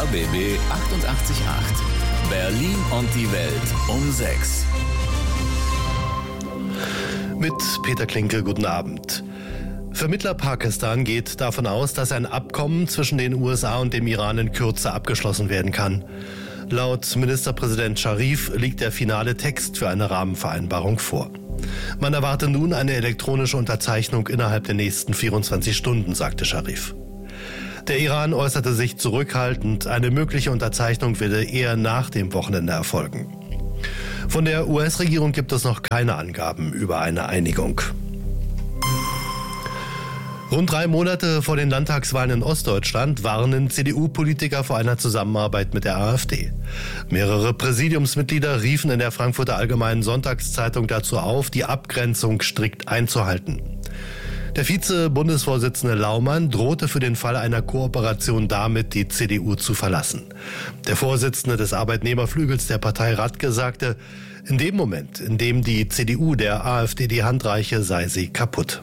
RBB 88.8. Berlin und die Welt um 6. Mit Peter Klinke, guten Abend. Vermittler Pakistan geht davon aus, dass ein Abkommen zwischen den USA und dem Iran in Kürze abgeschlossen werden kann. Laut Ministerpräsident Scharif liegt der finale Text für eine Rahmenvereinbarung vor. Man erwarte nun eine elektronische Unterzeichnung innerhalb der nächsten 24 Stunden, sagte Scharif. Der Iran äußerte sich zurückhaltend, eine mögliche Unterzeichnung werde eher nach dem Wochenende erfolgen. Von der US-Regierung gibt es noch keine Angaben über eine Einigung. Rund 3 Monate vor den Landtagswahlen in Ostdeutschland warnen CDU-Politiker vor einer Zusammenarbeit mit der AfD. Mehrere Präsidiumsmitglieder riefen in der Frankfurter Allgemeinen Sonntagszeitung dazu auf, die Abgrenzung strikt einzuhalten. Der Vize-Bundesvorsitzende Laumann drohte für den Fall einer Kooperation damit, die CDU zu verlassen. Der Vorsitzende des Arbeitnehmerflügels der Partei Radke sagte, in dem Moment, in dem die CDU der AfD die Hand reiche, sei sie kaputt.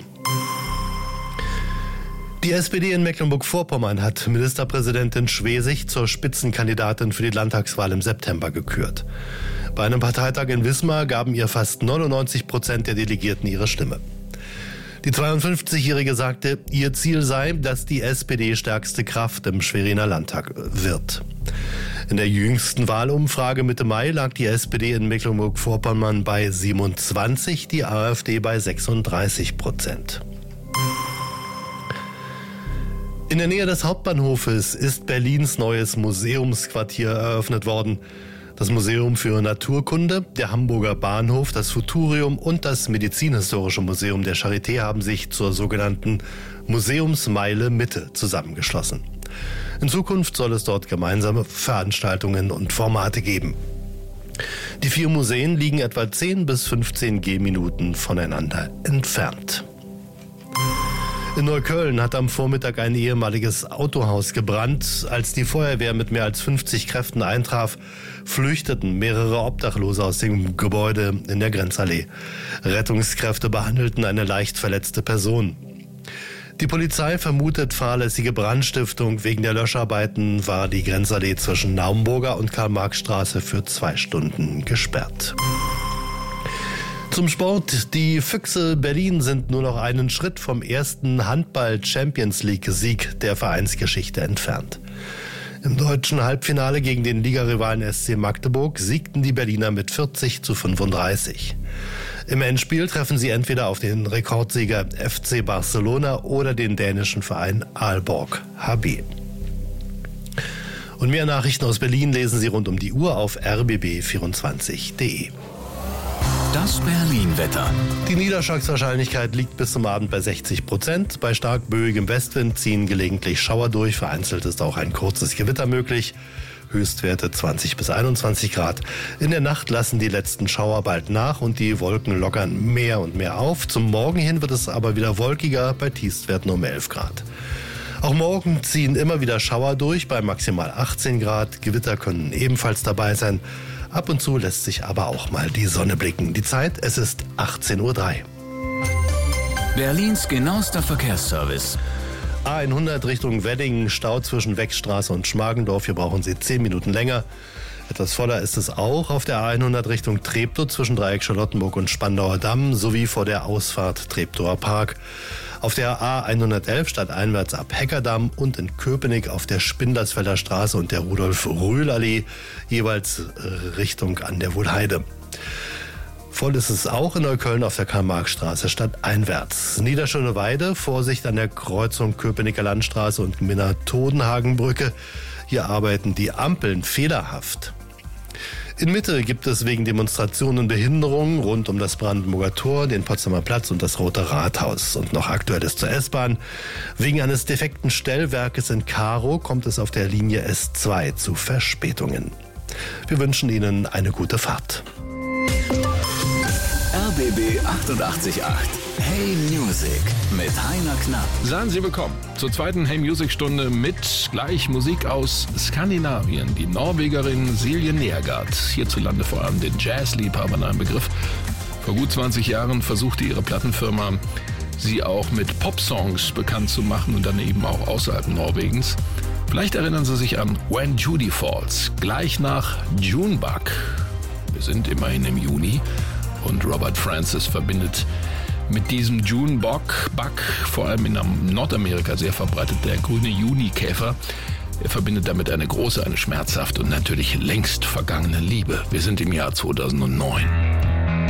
Die SPD in Mecklenburg-Vorpommern hat Ministerpräsidentin Schwesig zur Spitzenkandidatin für die Landtagswahl im September gekürt. Bei einem Parteitag in Wismar gaben ihr fast 99% der Delegierten ihre Stimme. Die 52-Jährige sagte, ihr Ziel sei, dass die SPD stärkste Kraft im Schweriner Landtag wird. In der jüngsten Wahlumfrage Mitte Mai lag die SPD in Mecklenburg-Vorpommern bei 27, die AfD bei 36%. In der Nähe des Hauptbahnhofes ist Berlins neues Museumsquartier eröffnet worden. Das Museum für Naturkunde, der Hamburger Bahnhof, das Futurium und das Medizinhistorische Museum der Charité haben sich zur sogenannten Museumsmeile Mitte zusammengeschlossen. In Zukunft soll es dort gemeinsame Veranstaltungen und Formate geben. Die 4 Museen liegen etwa 10 bis 15 Gehminuten voneinander entfernt. In Neukölln hat am Vormittag ein ehemaliges Autohaus gebrannt. Als die Feuerwehr mit mehr als 50 Kräften eintraf, flüchteten mehrere Obdachlose aus dem Gebäude in der Grenzallee. Rettungskräfte behandelten eine leicht verletzte Person. Die Polizei vermutet fahrlässige Brandstiftung. Wegen der Löscharbeiten war die Grenzallee zwischen Naumburger und Karl-Marx-Straße für 2 Stunden gesperrt. Zum Sport. Die Füchse Berlin sind nur noch einen Schritt vom ersten Handball-Champions-League-Sieg der Vereinsgeschichte entfernt. Im deutschen Halbfinale gegen den Ligarivalen SC Magdeburg siegten die Berliner mit 40-35. Im Endspiel treffen sie entweder auf den Rekordsieger FC Barcelona oder den dänischen Verein Aalborg HB. Und mehr Nachrichten aus Berlin lesen Sie rund um die Uhr auf rbb24.de. Das Berlin-Wetter. Die Niederschlagswahrscheinlichkeit liegt bis zum Abend bei 60%. Bei stark böigem Westwind ziehen gelegentlich Schauer durch. Vereinzelt ist auch ein kurzes Gewitter möglich. Höchstwerte 20 bis 21 Grad. In der Nacht lassen die letzten Schauer bald nach und die Wolken lockern mehr und mehr auf. Zum Morgen hin wird es aber wieder wolkiger, bei Tiefstwerten um 11 Grad. Auch morgen ziehen immer wieder Schauer durch, bei maximal 18 Grad. Gewitter können ebenfalls dabei sein. Ab und zu lässt sich aber auch mal die Sonne blicken. Die Zeit, es ist 18:03 Uhr. Berlins genauester Verkehrsservice. A100 Richtung Wedding, Stau zwischen Weckstraße und Schmargendorf. Hier brauchen Sie 10 Minuten länger. Etwas voller ist es auch auf der A100 Richtung Treptow zwischen Dreieck Charlottenburg und Spandauer Damm sowie vor der Ausfahrt Treptower Park. Auf der A111 stadteinwärts ab Heckerdamm und in Köpenick auf der Spindlersfelder Straße und der Rudolf-Röhl-Allee jeweils Richtung an der Wohlheide. Voll ist es auch in Neukölln auf der Karl-Marx-Straße stadteinwärts. Niederschöneweide, Vorsicht an der Kreuzung Köpenicker Landstraße und Minna-Todenhagen-Brücke. Hier arbeiten die Ampeln fehlerhaft. In Mitte gibt es wegen Demonstrationen Behinderungen rund um das Brandenburger Tor, den Potsdamer Platz und das Rote Rathaus. Und noch Aktuelles zur S-Bahn. Wegen eines defekten Stellwerkes in Karow kommt es auf der Linie S2 zu Verspätungen. Wir wünschen Ihnen eine gute Fahrt. RBB 88.8. Hey Music mit Heiner Knapp. Seien Sie willkommen zur zweiten Hey Music Stunde mit gleich Musik aus Skandinavien. Die Norwegerin Silje Nergard, hierzulande vor allem den Jazzliebhabern ein Begriff. Vor gut 20 Jahren versuchte ihre Plattenfirma, sie auch mit Popsongs bekannt zu machen und dann eben auch außerhalb Norwegens. Vielleicht erinnern Sie sich an When Judy Falls, gleich nach Junebug. Wir sind immerhin im Juni und Robert Francis verbindet mit diesem Junebug, vor allem in Nordamerika sehr verbreitet, der grüne Junikäfer. Er verbindet damit eine große, eine schmerzhafte und natürlich längst vergangene Liebe. Wir sind im Jahr 2009.